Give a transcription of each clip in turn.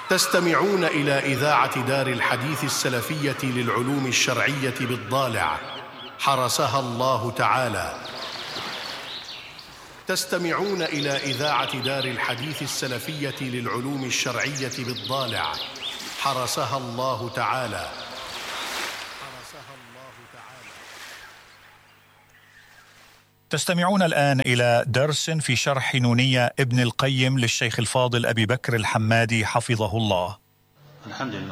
تستمعون إلى إذاعة دار الحديث السلفية للعلوم الشرعية بالضالع حرسها الله تعالى. تستمعون إلى إذاعة دار الحديث السلفية للعلوم الشرعية بالضالع حرسها الله تعالى. تستمعون الآن إلى درس في شرح نونية ابن القيم للشيخ الفاضل أبي بكر الحمادي حفظه الله. الحمد لله،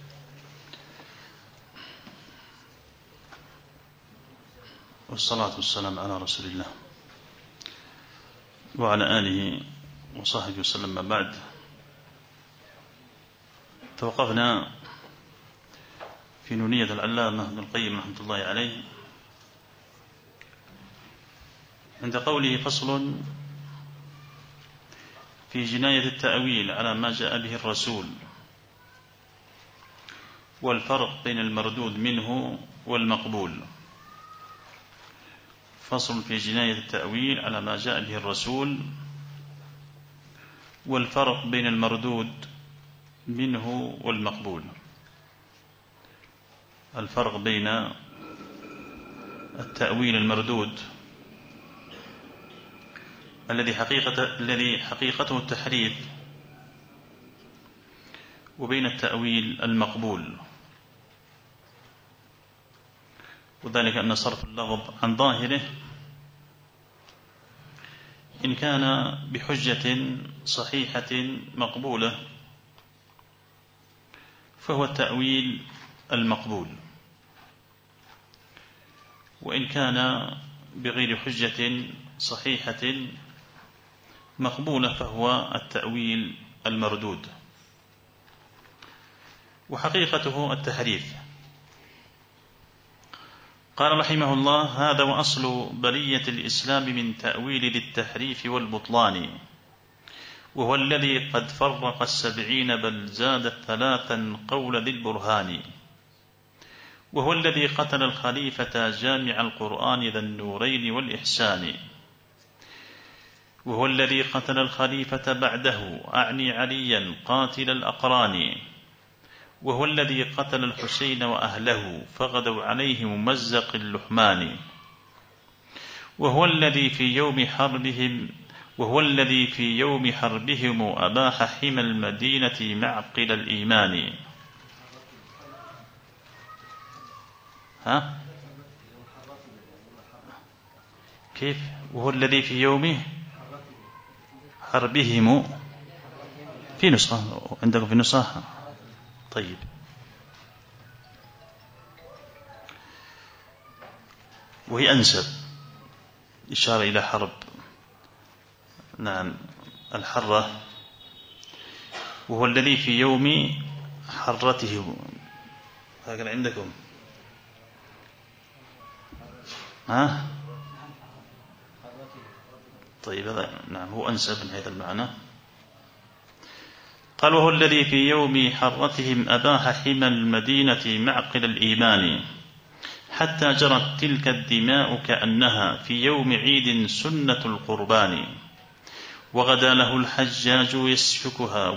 والصلاة والسلام على رسول الله وعلى آله وصحبه وسلم. ما بعد، توقفنا في نونية العلامة ابن القيم رحمة الله عليه عند قوله: فصل في جناية التأويل على ما جاء به الرسول والفرق بين المردود منه والمقبول. فصل في جناية التأويل على ما جاء به الرسول والفرق بين المردود منه والمقبول. الفرق بين التأويل المردود الذي حقيقته التحريف وبين التأويل المقبول، وذلك أن صرف اللفظ عن ظاهره إن كان بحجة صحيحة مقبولة فهو التأويل المقبول، وإن كان بغير حجة صحيحة مقبولة فهو التأويل المردود، وحقيقته التحريف. قال رحمه الله: هذا وأصل بلية الإسلام من تأويل للتحريف والبطلان، وهو الذي قد فرق 70 بل زاد 3 قول ذي البرهان، وهو الذي قتل الخليفة جامع القرآن ذا النورين والإحسان، وهو الذي قتل الخليفة بعده أعني عليا قاتل الأقران، وهو الذي قتل الحسين وأهله فغدوا عليه ممزق اللحمان، وهو الذي في يوم حربهم أباح حمى المدينة معقل الإيمان. كيف؟ وهو الذي في يوم حربهم في نسخة عندكم في نسخة؟ طيب، وهي أنسب إشارة إلى حرب، نعم، الحرة. وهو الذي في يوم حرته، هكذا عندكم؟ طيب، هذا نعم هو أنسب من هذا المعنى. قال: وهو الذي في يوم حرتهم أباح حمى المدينة معقل الإيمان، حتى جرت تلك الدماء كأنها في يوم عيد سنة القربان، وغدا له الحجاج يسفكها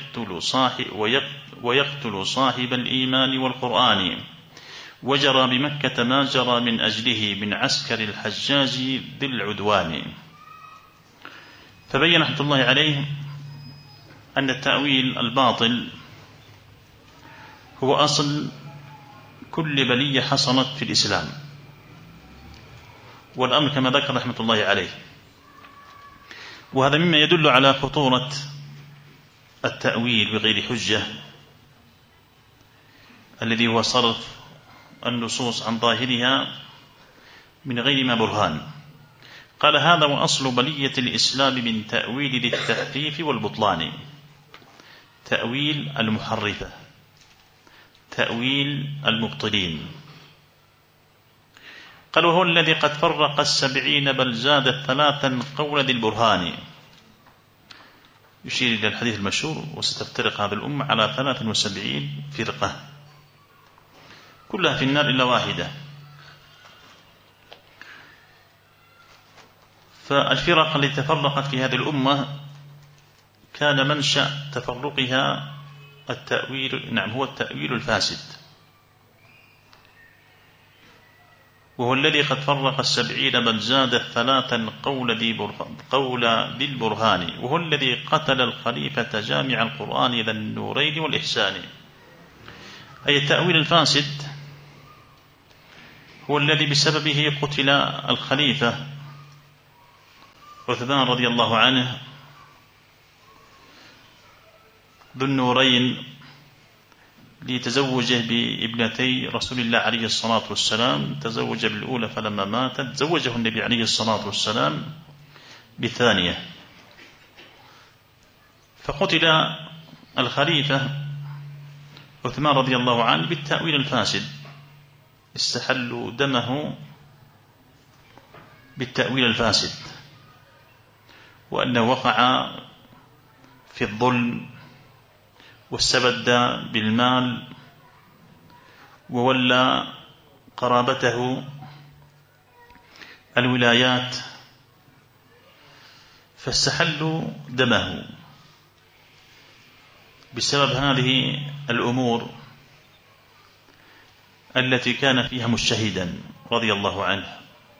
ويقتل صاحب الإيمان والقرآن، وجرى بمكة ما جرى من أجله من عسكر الحجاج ذي العدوان. فبين رحمة الله عليه أن التأويل الباطل هو أصل كل بلية حصلت في الإسلام، والأمر كما ذكر رحمة الله عليه. وهذا مما يدل على خطورة التأويل بغير حجة، الذي هو صرف النصوص عن ظاهرها من غير ما برهان. قال: هذا وأصل بلية الإسلام من تأويل للتحريف والبطلان، تأويل المحرفة، تأويل المبطلين. قال: وهو الذي قد فرق 70 بل زاد 3 قول ذي البرهان، يشير إلى الحديث المشهور: وستفترق هذه الأمة على 73 فرقة كلها في النار إلا واحدة. فالفرق التي تفرقت في هذه الأمة كان منشأ تفرقها التأويل، نعم، هو التأويل الفاسد، وهو الذي قد فرق 70 بل زاد 3 قول ذي البرهان، وهو الذي قتل الخليفة جامع القرآن ذا النورين والإحسان. أي التأويل الفاسد هو الذي بسببه قتل الخليفة عثمان رضي الله عنه ذو النورين لتزوجه بابنتي رسول الله عليه الصلاة والسلام. تزوج بالأولى فلما ماتت زوجه النبي عليه الصلاة والسلام بالثانية، فقتل الخليفة عثمان رضي الله عنه بالتأويل الفاسد، استحلوا دمه بالتأويل الفاسد، وأنه وقع في الظلم واستبد بالمال وولى قرابته الولايات، فاستحلوا دمه بسبب هذه الأمور التي كان فيها مجتهدا رضي الله عنه.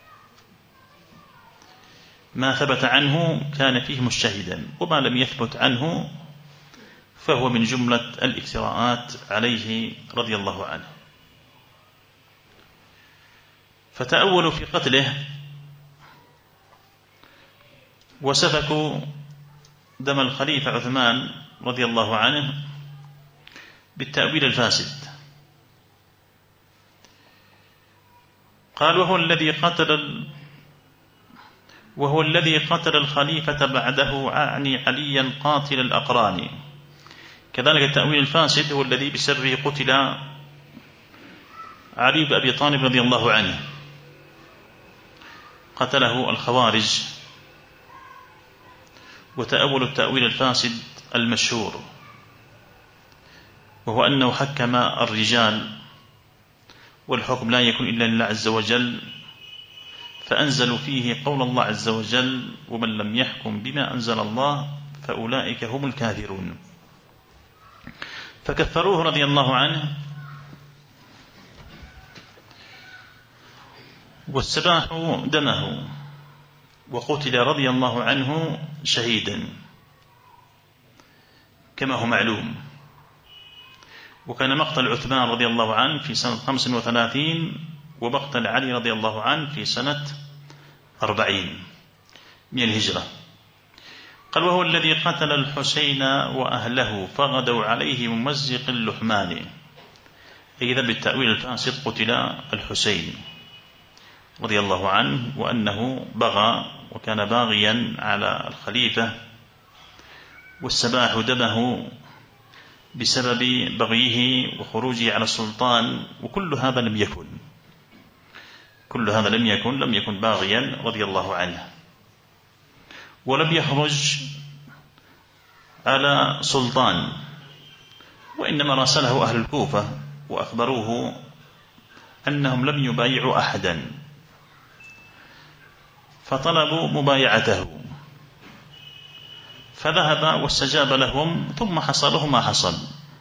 ما ثبت عنه كان فيه مجتهدا، وما لم يثبت عنه فهو من جملة الافتراءات عليه رضي الله عنه. فتأولوا في قتله وسفكوا دم الخليفة عثمان رضي الله عنه بالتأويل الفاسد. قال وهو الذي قتل الخليفة بعده، أعني عليا قاتل الأقران. كذلك التأويل الفاسد هو الذي بسببه قتل علي بن أبي طالب رضي الله عنه، قتله الخوارج. وتأول التأويل الفاسد المشهور وهو أنه حكم الرجال، والحكم لا يكون إلا لله عز وجل، فأنزلوا فيه قول الله عز وجل: ومن لم يحكم بما أنزل الله فأولئك هم الكافرون. فكفروه رضي الله عنه واستباحوا دمه، وقتل رضي الله عنه شهيدا كما هو معلوم. وكان مقتل عثمان رضي الله عنه في سنة 35، ومقتل علي رضي الله عنه في سنة 40 من الهجرة. قال: وهو الذي قتل الحسين وأهله فغدوا عليه ممزق اللحمان. إذا بالتأويل الفاسد قتل الحسين رضي الله عنه، وأنه بغى وكان باغيا على الخليفة، واستباح دمه بسبب بغيه وخروجه على السلطان. وكل هذا لم يكن باغيا رضي الله عنه، ولم يخرج على سلطان، وإنما راسله أهل الكوفة وأخبروه أنهم لم يبايعوا أحدا، فطلبوا مبايعته، فذهب واستجاب لهم، ثم حصل له ما حصل،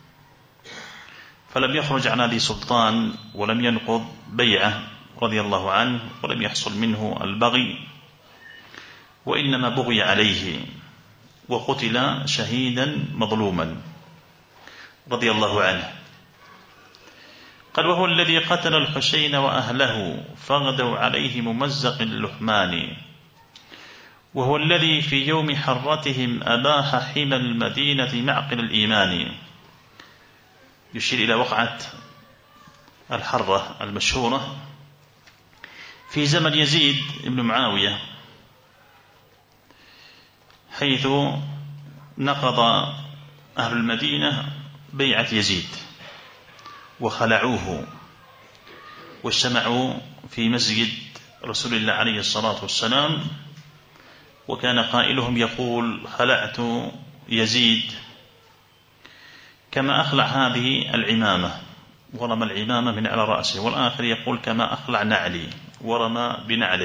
فلم يخرج عن ذي سلطان ولم ينقض بيعه رضي الله عنه، ولم يحصل منه البغي، وإنما بغي عليه وقتل شهيدا مظلوما رضي الله عنه. قال: وهو الذي قتل الحسين وأهله فغدوا عليه ممزق اللحمان. وهو الذي في يوم حرتهم أباح حمى المدينة معقل الإيمان. يشير إلى وقعة الحرة المشهورة في زمن يزيد بن معاوية، حيث نقض أهل المدينة بيعة يزيد وخلعوه، واجتمعوا في مسجد رسول الله عليه الصلاة والسلام، وكان قائلهم يقول: خلعت يزيد كما أخلع هذه العمامة، ورمى العمامة من على رأسه، والآخر يقول: كما أخلع نعلي، ورمى بنعله.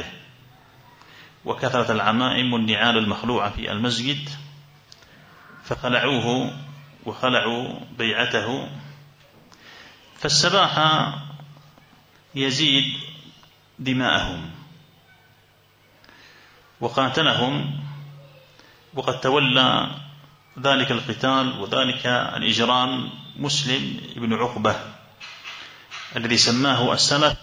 وكثرة العمائم والنعال المخلوعة في المسجد، فخلعوه وخلعوا بيعته، فالسباحة يزيد دماءهم وقاتلهم، وقد تولى ذلك القتال وذلك الإجرام مسلم بن عقبة الذي سماه السلف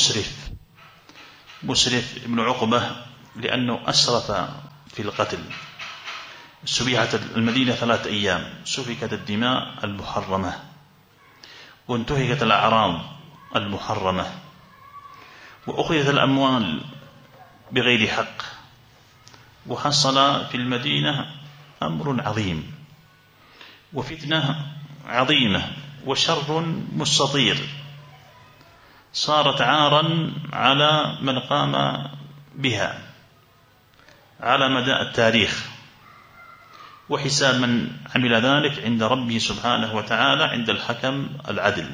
مسرف بن عقبة، لأنه أسرف في القتل. سبيعت المدينة 3 أيام، سفكت الدماء المحرمة وانتهكت الأعراض المحرمة وأخذت الأموال بغير حق، وحصل في المدينة أمر عظيم وفتنة عظيمة وشر مستطير صارت عارا على من قام بها على مدى التاريخ، وحساب من عمل ذلك عند ربه سبحانه وتعالى عند الحكم العدل.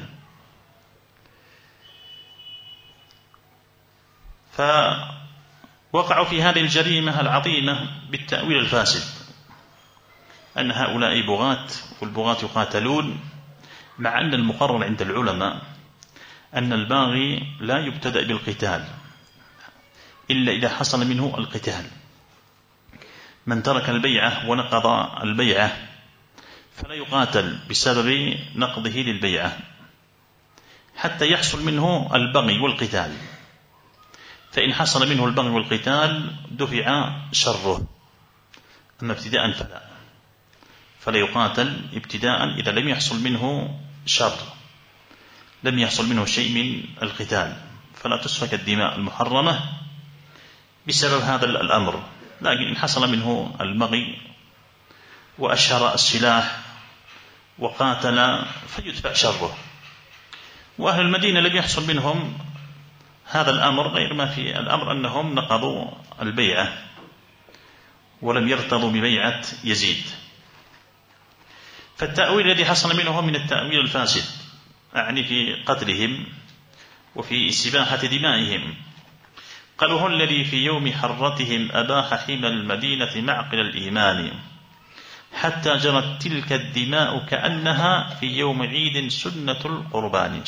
فوقعوا في هذه الجريمة العظيمة بالتأويل الفاسد، أن هؤلاء بغاة والبغاة يقاتلون، مع أن المقرر عند العلماء أن الباغي لا يبتدأ بالقتال إلا إذا حصل منه القتال. من ترك البيعة ونقض البيعة فلا يقاتل بسبب نقضه للبيعة حتى يحصل منه البغي والقتال، فإن حصل منه البغي والقتال دفع شره، أما ابتداء فلا يقاتل ابتداء إذا لم يحصل منه شر، لم يحصل منه شيء من القتال، فلا تسفك الدماء المحرمة بسبب هذا الأمر. لكن إن حصل منه البغي وأشهر السلاح وقاتل فيدفع شره. وأهل المدينة لم يحصل منهم هذا الأمر، غير ما في الأمر أنهم نقضوا البيعة ولم يرتضوا ببيعة يزيد. فالتأويل الذي حصل منه من التأويل الفاسد، أعني في قتلهم وفي استباحة دمائهم. قال: وهو الذي في يوم حرتهم أباح حمى المدينة معقل الإيمان، حتى جرت تلك الدماء كأنها في يوم عيد سنة القربان.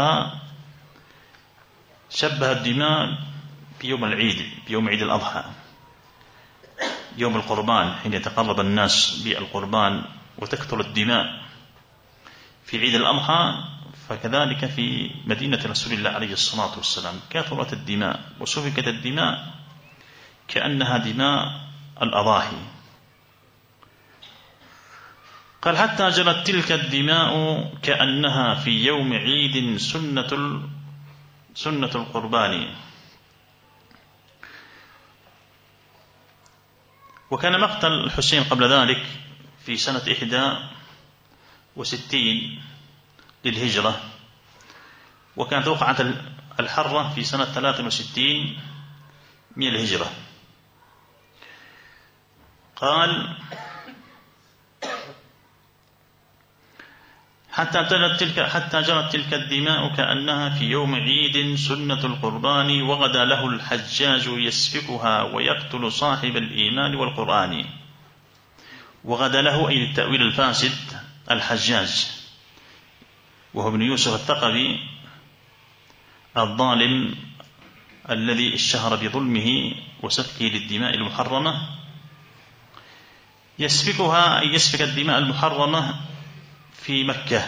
شبه الدماء في يوم العيد، في يوم عيد الأضحى، يوم القربان، حين يتقرب الناس بالقربان وتكثر الدماء في عيد الأضحى، فكذلك في مدينة رسول الله عليه الصلاة والسلام كثرت الدماء وسفكت الدماء كأنها دماء الأضاحي. قال: حتى جرت تلك الدماء كأنها في يوم عيد سنة القربان. وكان مقتل الحسين قبل ذلك في سنة 61 للهجرة، وكانت وقعة الحرة في سنة 63 من الهجرة. قال: حتى جرت تلك الدماء كأنها في يوم عيد سنة القربان، وغدا له الحجاج يسفكها ويقتل صاحب الإيمان والقرآن. وغدا له أي التأويل الفاسد الحجاج، وهو ابن يوسف الثقفي الظالم الذي اشتهر بظلمه وسفكه للدماء المحرمة. يسفكها أي يسفك الدماء المحرمة في مكة.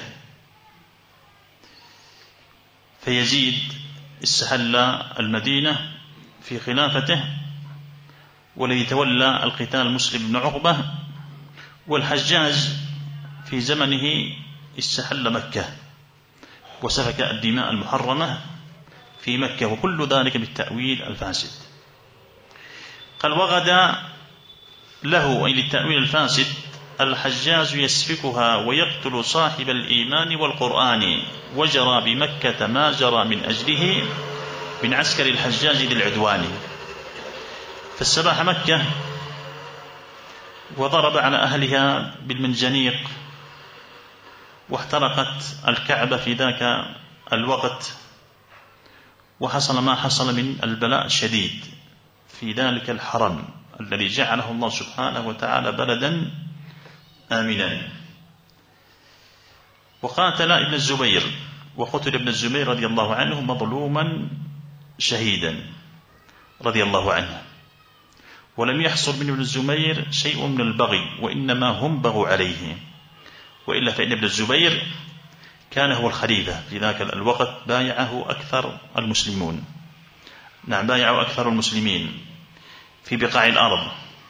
فيزيد استحل المدينة في خلافته، والذي تولى القتال مسلم بن عقبة، والحجاج في زمنه استحل مكة وسفك الدماء المحرمة في مكة، وكل ذلك بالتأويل الفاسد. قال: وغدا له أي للتأويل الفاسد الحجاج يسفكها ويقتل صاحب الإيمان والقرآن، وجرى بمكة ما جرى من أجله من عسكر الحجاج للعدوان. فاستباح مكة وضرب على أهلها بالمنجنيق، واحترقت الكعبة في ذاك الوقت، وحصل ما حصل من البلاء الشديد في ذلك الحرم الذي جعله الله سبحانه وتعالى بلدا آمنا. وقاتل ابن الزبير، وقتل ابن الزبير رضي الله عنه مظلوما شهيدا رضي الله عنه، ولم يحصل من ابن الزبير شيء من البغي، وإنما هم بغوا عليه، وإلا فإن ابن الزبير كان هو الخليفة في ذاك الوقت، بايعه أكثر المسلمون، نعم بايعوا أكثر المسلمين في بقاع الأرض.